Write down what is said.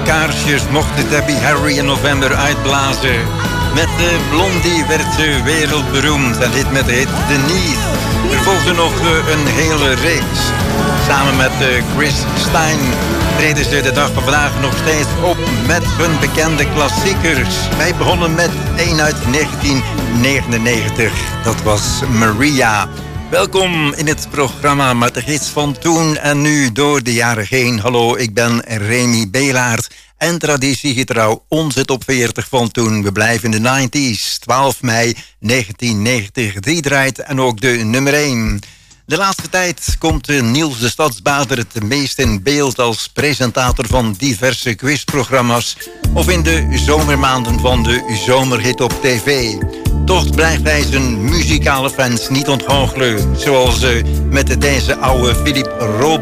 kaarsjes mochten Debbie Harry in november uitblazen. Met de Blondie werd ze wereldberoemd en dit met de hit Denise. Er volgde nog een hele reeks. Samen met Chris Stein treden ze de dag van vandaag nog steeds op met hun bekende klassiekers. Wij begonnen met een uit 1999. Dat was Maria. Welkom in het programma met de gids van toen en nu door de jaren heen. Hallo, ik ben Remy Belaert en traditiegetrouw onze top 40 van toen. We blijven in de 90s, 12 mei 1990. Die draait en ook de nummer 1. De laatste tijd komt Niels de Stadsbader het meest in beeld als presentator van diverse quizprogramma's of in de zomermaanden van de zomerhit op tv. Toch blijft hij zijn muzikale fans niet ontgoochelen, zoals met deze oude Philippe Robert.